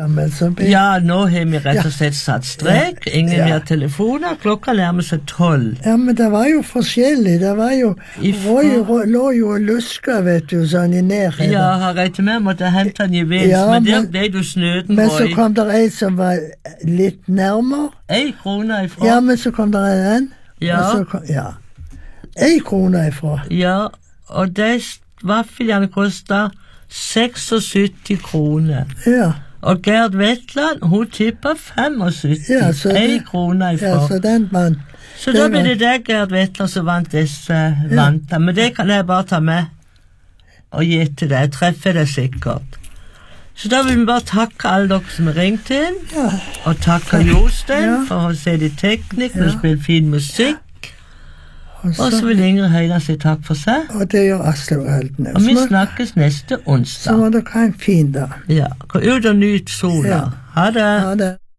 Ja, nå har vi rett og slett satt strek. Ingen mer telefoner. Klokka nærmer seg 12. Ja, men det var jo forskjellig. Det var jo lå jo og luska, vet du, sånn i nærheten. Ja, har jeg til meg måtte hente en gevinst, men der ble du snøden. Men så kom det en som var litt nærmere. 1 krone ifra. Ja, men så kom det en. Ja. 1 krone ifra. Ja, og de vaffeljene kostet 76 kroner. Ja. Og Gerd Wetland, hun tippet 75. Ja, så 1 krone ifra. Ja, så den vant. Så da ble det deg, Gerd Wetland, som vant disse vantene. Men det kan jeg bare ta med og gi til deg. Jeg treffer deg sikkert. Så da vil vi bare takke alle dere som har ringt inn, og takke Jostein for å se de teknikk, og spille fin musikk. Og så vil Ingrid Høyland si takk for seg. Og det gjør Aslaug Eldnes. Og vi snakkes neste onsdag. Så må dere ha en fin dag. Ja, gå ut og nyt sola. Ha det. Ha det.